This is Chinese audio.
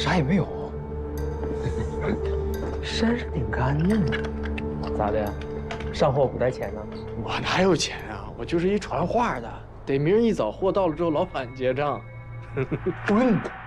啥也没有。 身上挺干净的，咋的呀？上货不带钱呢？ 我哪有钱啊？我就是一传话的，得明儿一早货到了之后，老板结账。 滚！